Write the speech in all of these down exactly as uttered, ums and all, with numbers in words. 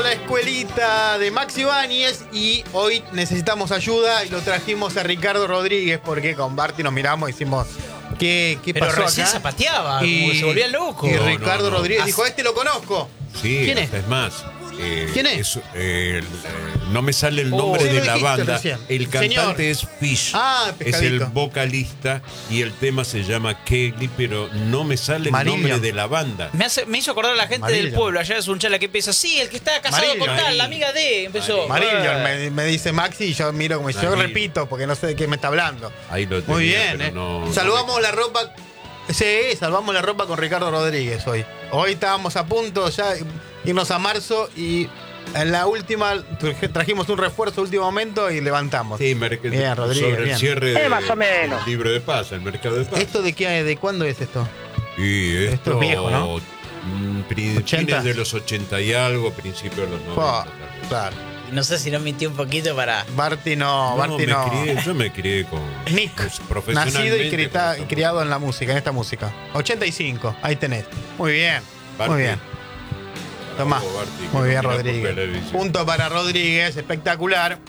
la escuelita de Maxi Ibáñez y hoy necesitamos ayuda y lo trajimos a Ricardo Rodríguez porque con Barty nos miramos y hicimos ¿qué, qué Pero pasó recién acá? zapateaba, Y- como que se volvía loco. Y No, Ricardo no, no. Rodríguez As- dijo, este lo conozco. Sí, ¿Quién es? es más. eh, ¿Quién es? eh, el, eh, no me sale el Oh, nombre sí, de lo la dijiste banda. recién. El Señor. cantante es Fish. Ah, es pescadito. el vocalista y el tema se llama Kegli, pero no me sale Marillion. el nombre de la banda. Me, hace, me hizo acordar a la gente Marillion. del pueblo. Allá es un chala que empieza, sí, el que está casado Marillion. con tal, la amiga de, empezó. Marillion. Marillion, Eh. me, me dice Maxi y yo miro como yo Marillion. repito porque no sé de qué me está hablando. Ahí lo tenía, Muy bien, pero ¿eh? no- no Salvamos me- la ropa. Sí, salvamos la ropa con Ricardo Rodríguez hoy. Hoy estábamos a punto ya de irnos a marzo y en la última traje- trajimos un refuerzo último momento y levantamos. Sí, merc- Bien, Rodríguez, sobre bien. el cierre Eh, de, más o menos. del libro de paz, el mercado de paz. ¿Esto de qué de cuándo es esto? Y esto, esto es viejo, ¿no? mm, pri- ochenta. Fines de los ochenta y algo, principios de los noventa. Fua, tal vez. claro. No sé si no mintió un poquito para. Barty no, No, Barty me no. crié- yo me crié con Nick, pues, profesionalmente. nacido y, crita- con- y criado en la música, en esta música. ochenta y cinco, ahí tenés. Muy bien, Barty. muy bien. Tomá. Bravo, Barty, que Muy bien, mira por Rodríguez. televisión. Punto para Rodríguez, espectacular.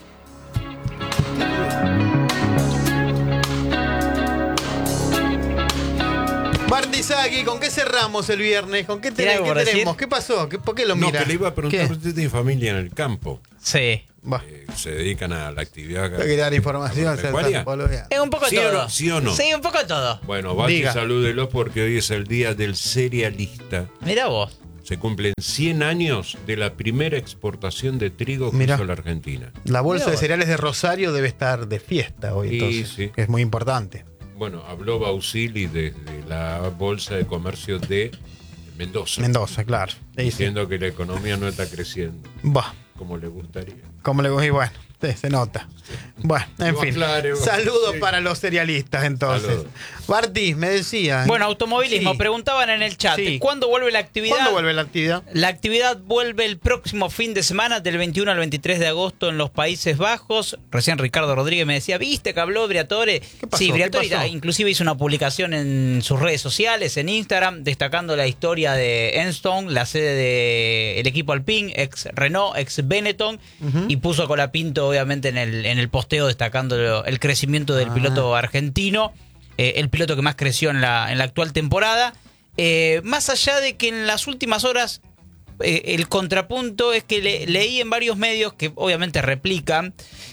Barty Saki, ¿con qué cerramos el viernes? ¿Con qué, ¿Tiene tenés- algo qué por decir? tenemos? ¿Qué pasó? ¿Qué- ¿Por qué lo No, mira? que le iba a preguntar, ¿Qué? ¿usted tiene familia en el campo? Sí. Bah, Eh, ¿Se dedican a la actividad? tengo que dar información. ¿Agropecuaria? Agropecuaria. Es un poco ¿Sí de o todo. no? ¿Sí o no? Sí, un poco de todo. Bueno, vaya y Diga. salúdelo porque hoy es el día del cerealista. Mirá vos. Se cumplen cien años de la primera exportación de trigo que Mirá. hizo la Argentina. La bolsa Mirá de vos. cereales de Rosario debe estar de fiesta hoy, Y entonces. sí. Que es muy importante. Bueno, habló Bausili desde la Bolsa de Comercio de Mendoza, Mendoza, claro. Sí, sí. diciendo que la economía no está creciendo Bah, como le gustaría. como le y bueno, sí, se nota. Bueno, en Vos fin. aclare, vos. Saludos Sí. para los cerealistas, entonces. Saludos. Barty, me decía. Bueno, automovilismo. Sí. Preguntaban en el chat, Sí. ¿cuándo vuelve la actividad? ¿Cuándo vuelve la actividad? La actividad vuelve el próximo fin de semana, del veintiuno al veintitrés de agosto en los Países Bajos. Recién Ricardo Rodríguez me decía, ¿viste que habló Briatore? ¿Qué pasó? Sí, ¿Qué Briatore pasó? inclusive hizo una publicación en sus redes sociales, en Instagram, destacando la historia de Enstone, la sede del equipo Alpine, ex Renault, ex Benetton, Ujú. y puso a Colapinto obviamente en el, en el posteo destacando el crecimiento del Ah. piloto argentino, eh, el piloto que más creció en la, en la actual temporada. Eh, más allá de que en las últimas horas eh, el contrapunto es que le- leí en varios medios que obviamente replican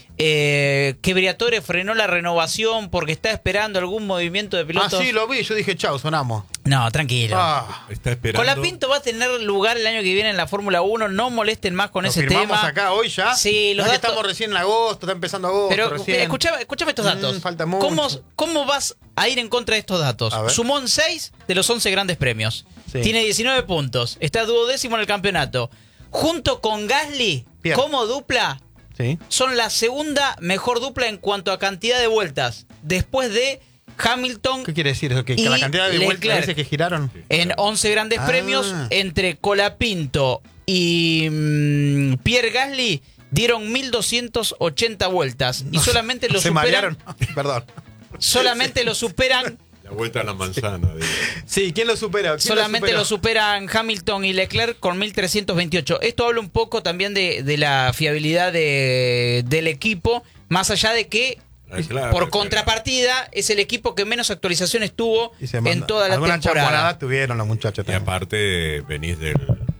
eh, que Briatore frenó la renovación porque está esperando algún movimiento de Ah, pilotos. sí, lo vi. Yo dije, chau, sonamos. No, tranquilo. Ah, Está esperando. Colapinto va a tener lugar el año que viene en la Fórmula uno, no molesten más con ¿lo ese firmamos tema. acá hoy ya? Sí, los No es que datos- estamos recién en agosto, está empezando agosto. Pero recién. escuchame, escuchame estos Mm, datos. falta mucho. ¿Cómo, ¿Cómo vas a ir en contra de estos datos? A ver. Sumó en seis de los once grandes premios. Sí. Tiene diecinueve puntos. Está duodécimo en el campeonato. Junto con Gasly, Pierde. como dupla, Sí. son la segunda mejor dupla en cuanto a cantidad de vueltas. Después de Hamilton ¿Qué quiere decir eso? ¿Que, que Y la cantidad de vueltas Leclerc. veces que giraron? en once grandes Ah. premios, entre Colapinto y mm, Pierre Gasly, dieron mil doscientas ochenta vueltas. Y solamente lo Se superan. marearon. Perdón. Solamente lo superan. La vuelta a la manzana. digo. Sí, ¿quién lo supera? ¿Quién Solamente superó? lo superan Hamilton y Leclerc con mil trescientos veintiocho. Esto habla un poco también de, de la fiabilidad de- del equipo, más allá de que, Ah, claro, por pero- contrapartida, es el equipo que menos actualizaciones tuvo Y se en manda- toda la Alguna temporada. champonada tuvieron los muchachos Y también. aparte venís del...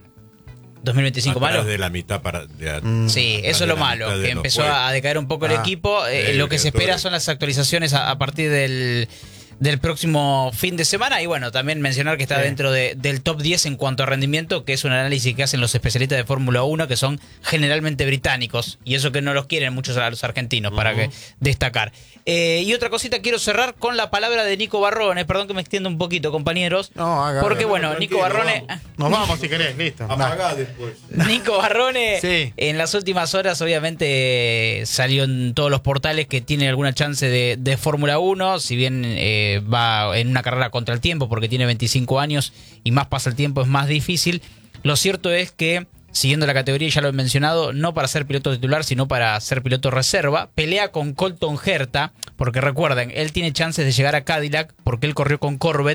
dos mil veinticinco atrás malo. de la mitad para... de- Mm. Sí, atrás eso de es lo la malo, mitad de que los empezó juegos. a decaer un poco el Ah, equipo. Eh, el lo que se espera Briatore. son las actualizaciones a, a partir del, del próximo fin de semana. Y bueno, también mencionar que está Sí. dentro de- del top diez en cuanto a rendimiento, que es un análisis que hacen los especialistas de Fórmula uno, que son generalmente británicos. Y eso que no los quieren muchos a los argentinos, para que destacar. Eh, y otra cosita, quiero cerrar con la palabra de Nico Barrone. Perdón que me extiendo un poquito, compañeros. No, haga- porque haga, bueno, tranquilo, Nico Barrone... vamos. Nos vamos si querés, listo. Apagá después. Nico Barrone, Sí. en las últimas horas obviamente eh, salió en todos los portales que tiene alguna chance de, de Fórmula uno, si bien eh, va en una carrera contra el tiempo porque tiene veinticinco años y más pasa el tiempo es más difícil. Lo cierto es que, siguiendo la categoría, ya lo he mencionado, no para ser piloto titular, sino para ser piloto reserva, pelea con Colton Herta, porque recuerden, él tiene chances de llegar a Cadillac porque él corrió con Corvette.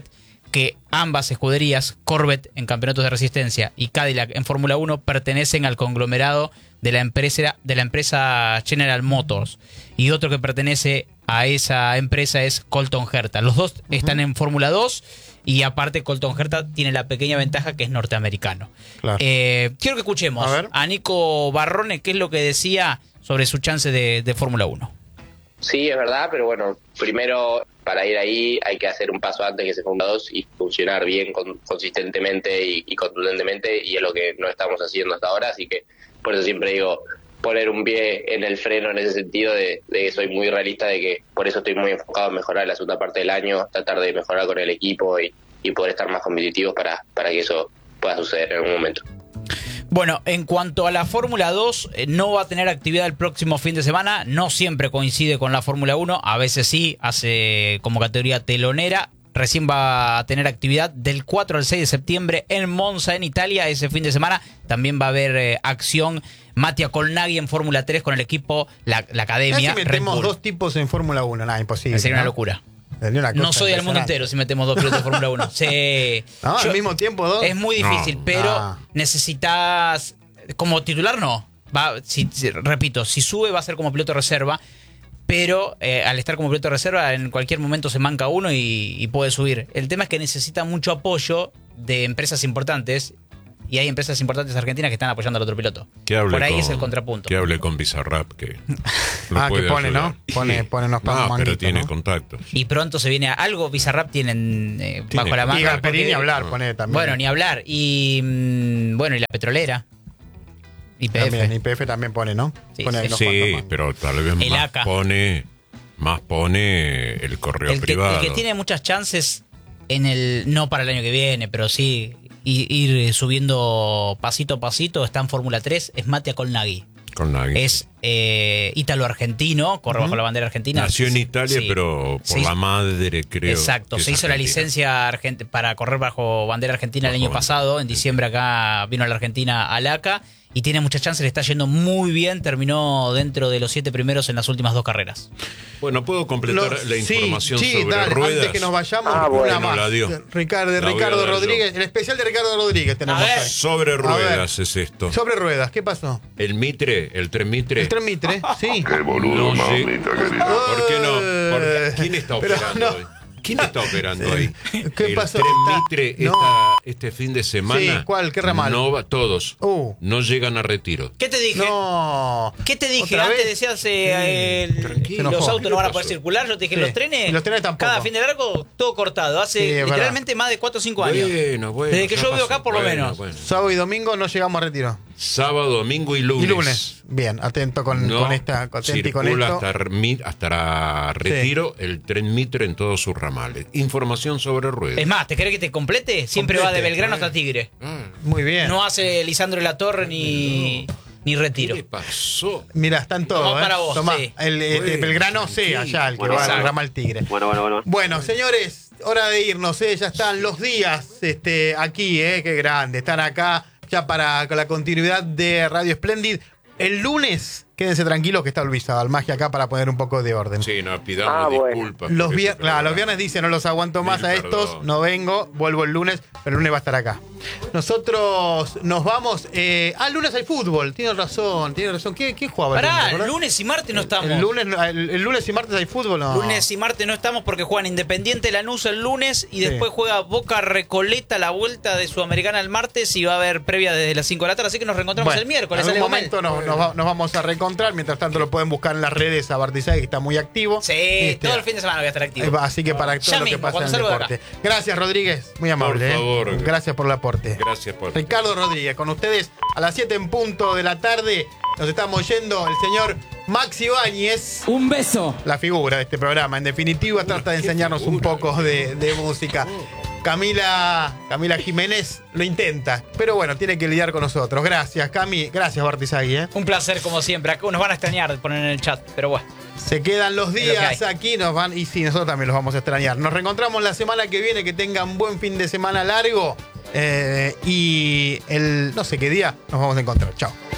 que ambas escuderías, Corvette en campeonatos de resistencia y Cadillac en Fórmula uno, pertenecen al conglomerado de la empresa de la empresa General Motors, y otro que pertenece a esa empresa es Colton Herta. Los dos uh-huh. están en Fórmula dos, y aparte Colton Herta tiene la pequeña ventaja que es norteamericano. Claro. Eh, quiero que escuchemos a, a Nico Barrone qué es lo que decía sobre su chance de, de Fórmula uno. Sí, es verdad, pero bueno, primero para ir ahí hay que hacer un paso antes que se Fórmula dos y funcionar bien, con, consistentemente y, y contundentemente, y es lo que no estamos haciendo hasta ahora, así que por eso siempre digo, poner un pie en el freno en ese sentido de, de que soy muy realista, de que por eso estoy muy enfocado en mejorar la segunda parte del año, tratar de mejorar con el equipo y, y poder estar más competitivos para, para que eso pueda suceder en algún momento. Bueno, en cuanto a la Fórmula dos, eh, no va a tener actividad el próximo fin de semana, no siempre coincide con la Fórmula uno, a veces sí, hace como categoría telonera. Recién va a tener actividad del cuatro al seis de septiembre en Monza, en Italia. Ese fin de semana también va a haber eh, acción. Mattia Colnaghi en Fórmula tres con el equipo, la, la academia. Si metemos dos tipos en Fórmula uno, nada, imposible. Sería ¿no? una locura. Una no soy del mundo entero si metemos dos pilotos de Fórmula uno. Se, no, yo, al mismo tiempo dos. Es muy difícil, no. pero ah. necesitas... Como titular no. Va, si, si, repito, si sube va a ser como piloto de reserva, pero eh, al estar como piloto de reserva en cualquier momento se manca uno y, y puede subir. El tema es que necesita mucho apoyo de empresas importantes, y hay empresas importantes argentinas que están apoyando al otro piloto. Por ahí con, es el contrapunto. Que hable con Bizarrap, que ah, que pone, ayudar. ¿no? Pone, sí. pone unos ah, pero tiene ¿no? contactos. Y pronto se viene a, algo. Bizarrap tienen eh, tiene. bajo la manga. Y Gasperini ni hablar, pone también. Bueno, ni hablar. Y mmm, bueno, y la petrolera. Y P F. También, y P F también pone, ¿no? Sí, pone sí. sí pero tal vez el más A C A. pone, más pone el correo el que, privado. El que tiene muchas chances en el, no para el año que viene, pero sí ir subiendo pasito a pasito, está en Fórmula tres, es Mattia Colnaghi. Colnaghi. Es eh, ítalo-argentino, corre uh-huh. bajo la bandera argentina. Nació en Italia, sí. pero por se la madre, creo. Exacto, se hizo argentina. La licencia argent- para correr bajo bandera argentina bajo el año bandera. pasado. En diciembre acá vino a la Argentina al A C A y tiene muchas chances, le está yendo muy bien. Terminó dentro de los siete primeros en las últimas dos carreras. Bueno, ¿puedo completar Lo, la información sí, sí, sobre dale, ruedas? Antes que nos vayamos, ah, una bueno, más. La dio. Ricardo, la Ricardo Rodríguez, yo. El especial de Ricardo Rodríguez tenemos ahí. Sobre ruedas es esto. Sobre ruedas, ¿qué pasó? El Mitre, el tren Mitre. El tren Mitre, sí. Qué boludo, no, mamita, sí. querida. ¿Por qué no? ¿Por ¿Quién está operando no. hoy? ¿Quién está operando ahí? ¿Qué el pasó? tren Está... Mitre no. esta, este fin de semana. Sí, ¿cuál? ¿Qué ramal? No va, todos. Uh. No llegan a Retiro. ¿Qué te dije? No. ¿Qué te dije? ¿Otra Antes vez? decías eh, el, los autos no van a poder circular. Yo te dije, sí. los trenes. Y los trenes tampoco. Cada fin de largo, todo cortado. Hace sí, literalmente más de cuatro o cinco años. Bueno, bueno. Desde que yo pasó. vivo acá, por bueno, lo menos. Bueno. Sábado y domingo no llegamos a Retiro. Sábado, domingo y lunes. Y lunes. Bien, atento con, no con esta. Atento y con circula esto. hasta, hasta Retiro sí. el tren Mitre en todos sus ramales. Información sobre ruedas. Es más, ¿te querés que te complete? Siempre complete, va de Belgrano eh. hasta Tigre. Ah. Muy bien. No hace Lisandro de la Torre ni, no. ni Retiro. ¿Qué le pasó? Mira, están todos. Tomá ¿eh? para vos, Tomá, sí. el, el, Bueno, el Belgrano sí. C, allá, el que Bueno, va exacto. al ramal Tigre. Bueno, bueno, bueno. Bueno, señores, hora de irnos, ¿eh? Ya están los días este, aquí, ¿eh? Qué grande. Están acá ya para la continuidad de Radio Splendid. El lunes, quédense tranquilos que está Luis Magia acá para poner un poco de orden. Sí, no, pidamos Ah, bueno. disculpas. Los, porque vier- este claro, programa- los viernes dicen no los aguanto más Mil a estos, perdón. no vengo, vuelvo el lunes, pero el lunes va a estar acá. Nosotros nos vamos. Eh, ah, el lunes hay fútbol, tiene razón, tiene razón. ¿Qué, qué jugaba el Pará, lunes? lunes y martes no estamos. El lunes, el, el lunes y martes hay fútbol, no. Lunes y martes no estamos porque juegan Independiente Lanús el lunes y Sí. después juega Boca Recoleta la vuelta de Sudamericana el martes y va a haber previa desde las cinco de la tarde, así que nos reencontramos Bueno, el miércoles. en algún Ale Gomel. momento nos, nos, va- nos vamos a reencontrar. Mientras tanto lo pueden buscar en las redes a Bartizay, que está muy activo. Sí, Este, todo el fin de semana voy a estar activo. eh, Así que para todo Ya lo que mismo, pasa en cuando el salgo de deporte. Gracias, Rodríguez. Muy amable. Por favor. eh. Gracias por el aporte. Gracias por... Ricardo Rodríguez, con ustedes a las siete en punto de la tarde. Nos estamos yendo el señor Maxi Ibáñez. Un beso. La figura de este programa. En definitiva, trata de enseñarnos un poco de, de música. Camila, Camila Jiménez lo intenta, pero bueno, tiene que lidiar con nosotros. Gracias, Cami. Gracias, Bartizagui. ¿eh? Un placer como siempre. Acá nos van a extrañar de poner en el chat, pero bueno. Se quedan los lo que días hay. aquí, nos van, y sí, nosotros también los vamos a extrañar. Nos reencontramos la semana que viene, que tengan buen fin de semana largo. Eh, y el no sé qué día nos vamos a encontrar. Chao.